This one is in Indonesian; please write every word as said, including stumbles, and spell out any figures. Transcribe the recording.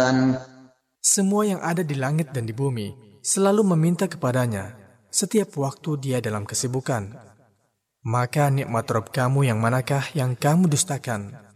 Semua yang ada di langit dan di bumi selalu meminta kepadanya setiap waktu dia dalam kesibukan. Maka nikmat Rabb kamu yang manakah yang kamu dustakan?